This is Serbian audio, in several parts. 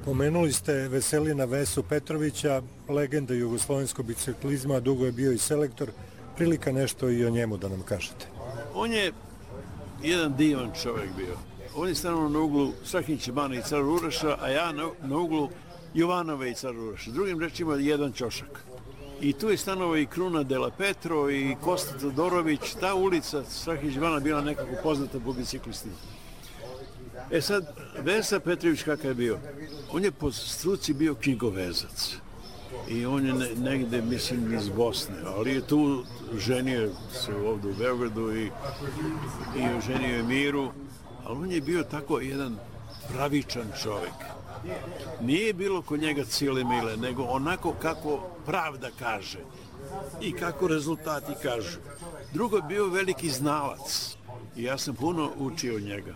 Pomenuli ste Veselina Vesu Petrovića, legenda jugoslovenskog biciklizma, dugo je bio i selektor. Prilika nešto i o njemu da nam kažete. On je jedan divan čovjek bio. On je stanovao na uglu Strahinjića Bana i Cara Uroša, a ja na uglu Jovanove i Cara Uroša. Drugim rečima, jedan ćošak. I tu je stanovao i Kruna Dela Petro i Kosta Todorović. Ta ulica Strahinjića Bana bila nekako poznata po biciklistima. Sad, Vesa Petrović kakav je bio? On je po struci bio knjigovezac. I on je negde, mislim, iz Bosne, ali je tu ženio se ovdje u Beogradu i ženio je Miru, ali on je bio tako jedan pravičan čovjek. Nije bilo kod njega cijele mile, nego onako kako pravda kaže i kako rezultati kažu. Drugo je bio veliki znalac i ja sam puno učio od njega.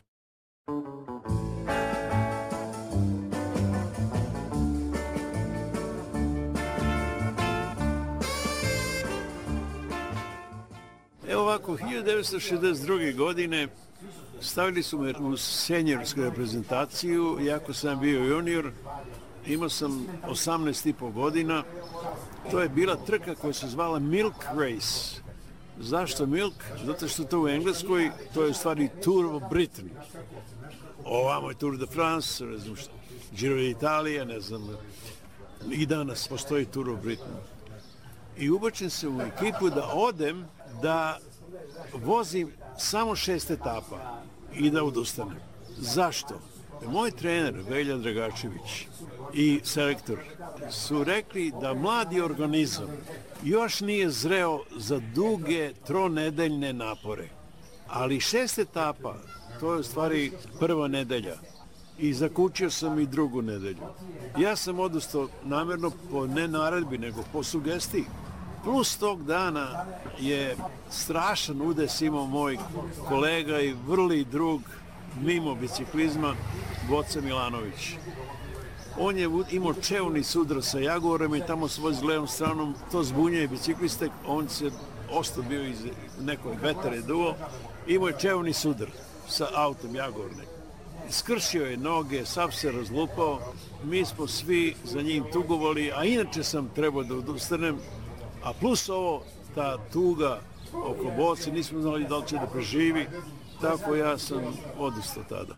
Evo ovako, 1962. godine stavili su me u seniorsku reprezentaciju, iako sam bio junior, imao sam 18,5 godina. To je bila trka koja se zvala Milk Race. Zašto Milk? Zato što to u Engleskoj, to je u stvari Tour of Britain. Ovamo je Tour de France, ne znam što, Giro d'Italia, ne znam, i danas postoji Tour of Britain. I ubačen se u ekipu da odem, da vozim samo 6 etapa i da odustanem. Zašto? Moj trener, Velja Dragačević, i selektor su rekli da mladi organizam još nije zreo za duge tronedeljne napore. Ali 6 etapa, to je u stvari prva nedelja. I zakučio sam i drugu nedelju. Ja sam odustao namjerno po ne naredbi, nego po sugestiji. Plus tog dana je strašan udes imao moj kolega i vrli drug mimo biciklizma, Boca Milanović. On je imao čevni sudar sa Jaguarem i tamo se vozi levom stranom, to zbunjuje bicikliste, on se ostao bio iz nekoj vetere duo, imao je čevni sudar sa autom Jaguarne. Skršio je noge, sav se razlupao, mi smo svi za njim tugovali, a inače sam trebao da odustanem. A plus ovo, ta tuga oko Boci, nismo znali da li će da preživi, tako ja sam odustao tada.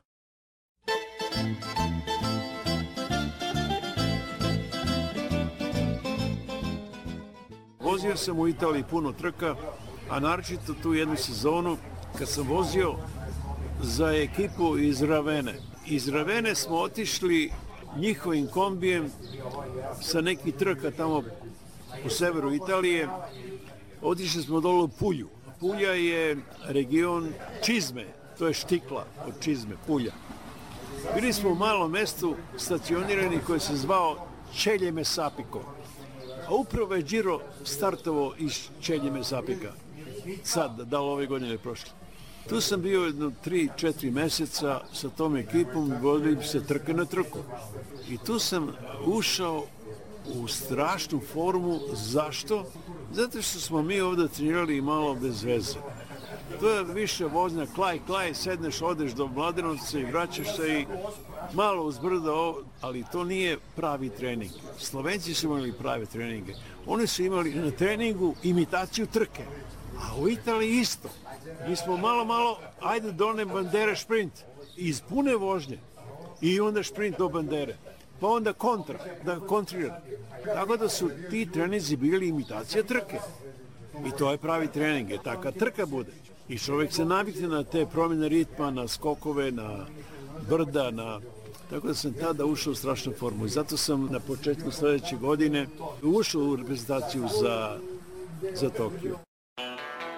Vozio sam u Italiji puno trka, a naročito tu jednu sezonu kad sam vozio za ekipu iz Ravene. Iz Ravene smo otišli njihovim kombijem sa nekih trka tamo u severu Italije. Otišli smo dole u Pulju. Pulja je region čizme, to je štikla od čizme, Pulja. Bili smo u malom mestu stacionirani koje se zvao Čeljeme Sapiko. A upravo je Giro startovao iz Čeljeme Sapika. Sad, da li ove godine prošle. Tu sam bio jedno 3-4 meseca sa tom ekipom, vodili se trke na trku. I tu sam ušao u strašnu formu. Zašto? Zato što smo mi ovdje trenirali malo bez veze. To je više vožnja klaj, sedneš, odeš do Mladenovca i vraćaš se i malo uzbrdo, ali to nije pravi trening. Slovenci su imali prave treninge. Oni su imali na treningu imitaciju trke, a u Italiji isto. Mi smo malo, ajde do one bandere šprint, iz pune vožnje i onda šprint do bandere. Pa onda kontra, da kontrira. Tako da su ti treninzi bili imitacija trke. I to je pravi trening, je taka trka bude. I čovjek se navikne na te promjene ritma, na skokove, na brda, Tako da sam tada ušao u strašnu formu. I zato sam na početku sljedeće godine ušao u reprezentaciju za Tokio.